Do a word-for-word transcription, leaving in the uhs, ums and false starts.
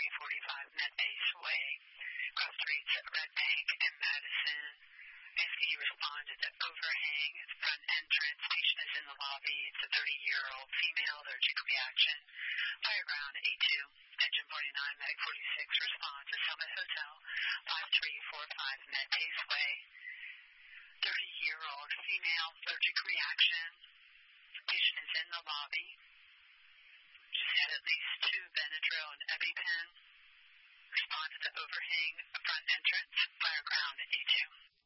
three forty-five Medbase Way, cross streets Red Bank and Madison. Basically, he responded that overhang, its front entrance, patient is in the lobby, it's a thirty-year-old female, allergic reaction. Fireground A two, engine forty-nine, Mag forty-six, response to Summit Hotel, five three four five Medbase Way. thirty-year-old female, allergic reaction. Patient is in the lobby. Just had at least two Benadryl and EpiPen. Responded to overhang, front entrance, Fireground A two.